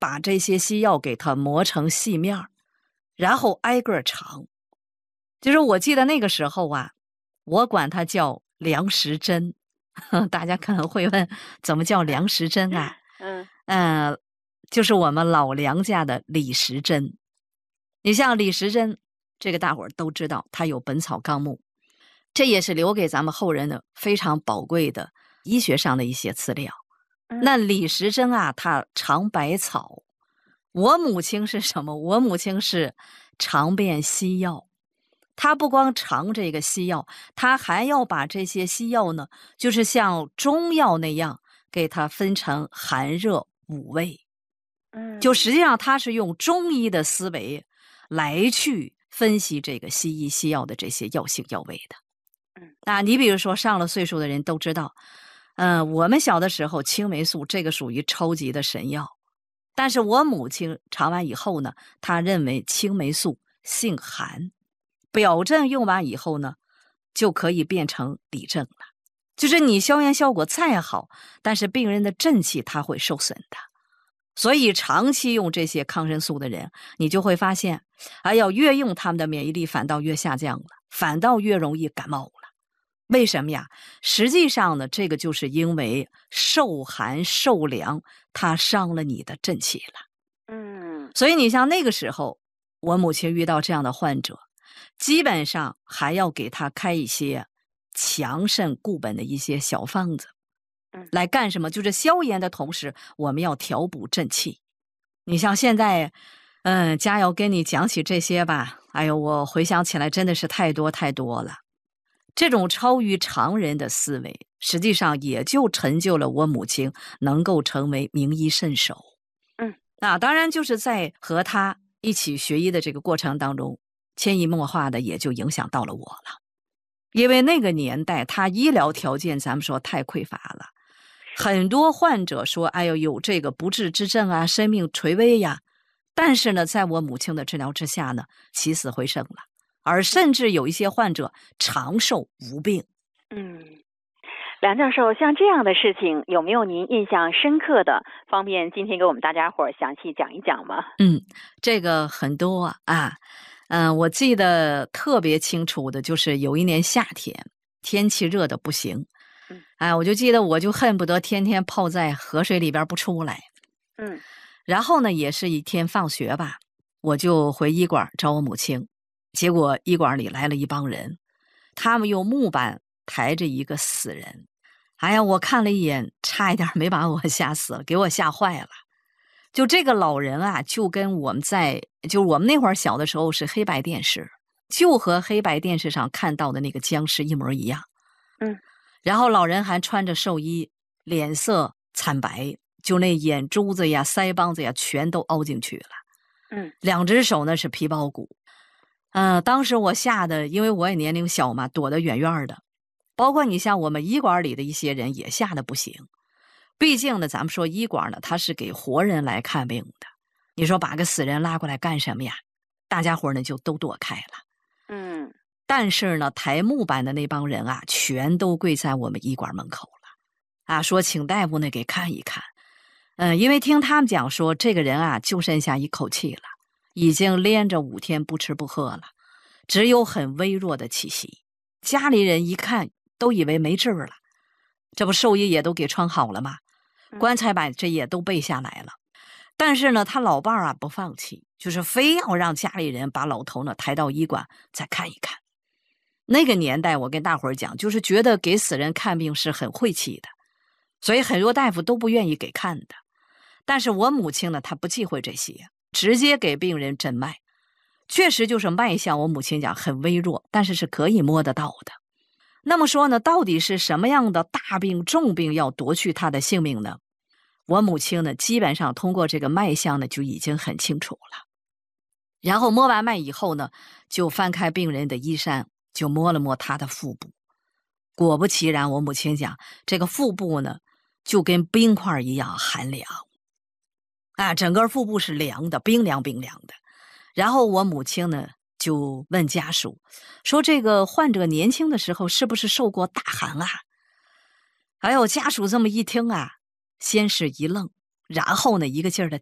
把这些西药给它磨成细面儿，然后挨个尝。就是我记得那个时候啊，我管它叫梁实珍。大家可能会问，怎么叫梁实珍啊？就是我们老梁家的李时珍。你像李时珍，这个大伙儿都知道，他有《本草纲目》，这也是留给咱们后人的非常宝贵的医学上的一些资料。那李时珍啊，他尝百草。我母亲是什么？我母亲是尝遍西药。他不光尝这个西药，他还要把这些西药呢，就是像中药那样，给它分成寒热五味。就实际上他是用中医的思维来去分析这个西医西药的这些药性药味的。你比如说上了岁数的人都知道，我们小的时候青霉素这个属于超级的神药，但是我母亲尝完以后呢，她认为青霉素性寒，表证用完以后呢，就可以变成里症了。就是你消炎效果再好，但是病人的正气它会受损的。所以长期用这些抗生素的人，你就会发现，越用他们的免疫力反倒越下降了，反倒越容易感冒了。为什么呀？实际上呢，这个就是因为受寒受凉，它伤了你的正气了。所以你像那个时候，我母亲遇到这样的患者，基本上还要给他开一些强肾固本的一些小方子。来干什么？就是消炎的同时，我们要调补正气。你像现在，佳瑶跟你讲起这些吧，我回想起来真的是太多太多了。这种超于常人的思维，实际上也就成就了我母亲能够成为名医圣手。当然就是在和他一起学医的这个过程当中，潜移默化的也就影响到了我了。因为那个年代他医疗条件咱们说太匮乏了，很多患者说有这个不治之症啊，生命垂危呀，但是呢在我母亲的治疗之下呢，起死回生了，而甚至有一些患者长寿无病。 梁教授，像这样的事情有没有您印象深刻的，方便今天给我们大家伙详细讲一讲吗？ 这个很多啊。我记得特别清楚的就是有一年夏天，天气热的不行。我就记得我就恨不得天天泡在河水里边不出来。然后呢，也是一天放学吧，我就回医馆找我母亲，结果医馆里来了一帮人，他们用木板抬着一个死人。我看了一眼，差一点没把我吓死了，给我吓坏了。就这个老人啊，就跟我们那会儿小的时候是黑白电视，就和黑白电视上看到的那个僵尸一模一样。然后老人还穿着寿衣，脸色惨白，就那眼珠子呀、腮帮子呀全都凹进去了。两只手呢是皮包骨。当时我吓得，因为我也年龄小嘛，躲得远远的。包括你像我们医馆里的一些人也吓得不行。毕竟呢，咱们说医馆呢，它是给活人来看病的。你说把个死人拉过来干什么呀？大家伙呢就都躲开了。但是呢，抬木板的那帮人啊，全都跪在我们医馆门口了。说请大夫呢给看一看。因为听他们讲说，这个人啊就剩下一口气了，已经连着5天不吃不喝了，只有很微弱的气息。家里人一看都以为没治了，这不寿衣也都给穿好了吗？棺材板这也都备下来了。但是呢，他老伴儿不放弃，就是非要让家里人把老头呢抬到医馆再看一看。那个年代我跟大伙儿讲，就是觉得给死人看病是很晦气的，所以很多大夫都不愿意给看的。但是我母亲呢，她不忌讳这些，直接给病人诊脉。确实就是脉象，我母亲讲很微弱，但是是可以摸得到的。那么说呢，到底是什么样的大病重病要夺去他的性命呢？我母亲呢，基本上通过这个脉象呢，就已经很清楚了。然后摸完脉以后呢，就翻开病人的衣衫，就摸了摸他的腹部。果不其然，我母亲讲，这个腹部呢，就跟冰块一样寒凉。整个腹部是凉的，冰凉冰凉的。然后我母亲呢，就问家属说，这个患者年轻的时候是不是受过大寒啊？家属这么一听啊，先是一愣，然后呢一个劲儿的